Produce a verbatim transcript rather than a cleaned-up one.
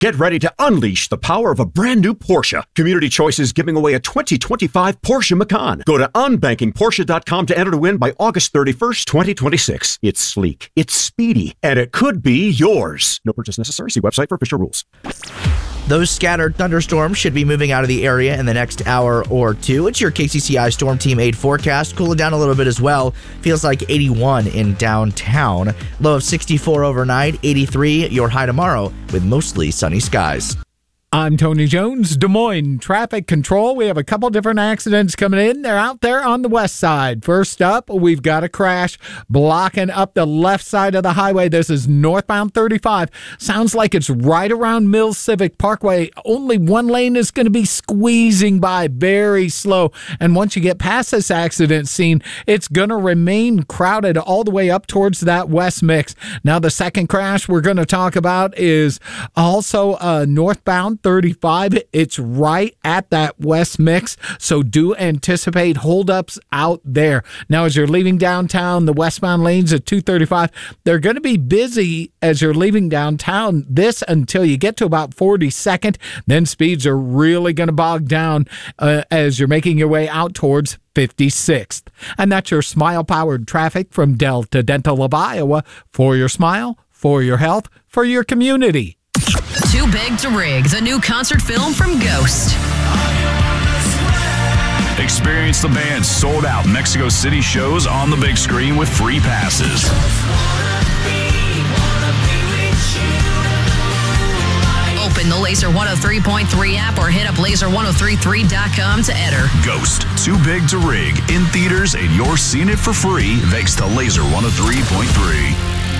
Get ready to unleash the power of a brand new Porsche. Community Choice is giving away a twenty twenty-five Porsche Macan. Go to unbanking porsche dot com to enter to win by August thirty-first, twenty twenty-six. It's sleek, it's speedy, and it could be yours. No purchase necessary. See website for official rules. Those scattered thunderstorms should be moving out of the area in the next hour or two. It's your K C C I Storm Team eight forecast. Cooling down a little bit as well. Feels like eighty-one in downtown. Low of sixty-four overnight, eighty-three your high tomorrow with mostly sunny skies. I'm Tony Jones, Des Moines Traffic Control. We have a couple different accidents coming in. They're out there on the west side. First up, we've got a crash blocking up the left side of the highway. This is northbound thirty-five. Sounds like it's right around Mills Civic Parkway. Only one lane is going to be squeezing by very slow. And once you get past this accident scene, it's going to remain crowded all the way up towards that west mix. Now, the second crash we're going to talk about is also uh, northbound thirty-five. It's right at that west mix, so do anticipate holdups out there. Now, as you're leaving downtown, the westbound lanes at two thirty-five, they're going to be busy as you're leaving downtown. This until you get to about forty-second. Then speeds are really going to bog down uh, as you're making your way out towards fifty-sixth. And that's your smile-powered traffic from Delta Dental of Iowa. For your smile, for your health, for your community. Too Big to Rig, the new concert film from Ghost. Experience the band's sold-out Mexico City shows on the big screen with free passes. Open the Laser one oh three point three app or hit up laser ten thirty-three dot com to enter. Ghost, Too Big to Rig, in theaters, and you're seeing it for free thanks to Laser one oh three point three.